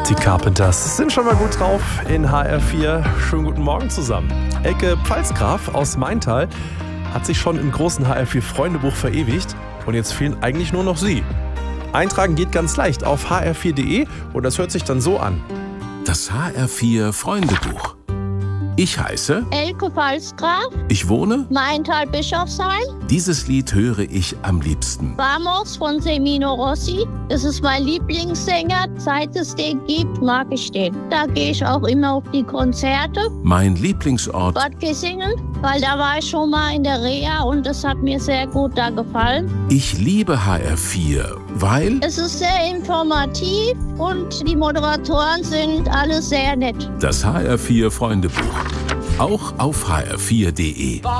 Die Carpenters sind schon mal gut drauf in HR4. Schönen guten Morgen zusammen. Elke Pfalzgraf aus Maintal hat sich schon im großen HR4-Freundebuch verewigt und jetzt fehlen eigentlich nur noch Sie. Eintragen geht ganz leicht auf hr4.de und das hört sich dann so an. Das HR4-Freundebuch. Ich heiße Elke Pfalzgraf, Ich wohne. Maintal-Bischofsheim. Dieses Lied höre ich am liebsten. Vamos von Semino Rossi. Das ist mein Lieblingssänger. Seit es den gibt, mag ich den. Da gehe ich auch immer auf die Konzerte. Mein Lieblingsort. Bad Kissingen, weil da war ich schon mal in der Reha und das hat mir sehr gut da gefallen. Ich liebe HR4, weil Es ist sehr informativ und die Moderatoren sind alle sehr nett. das HR4-Freundebuch. Auch auf hr4.de.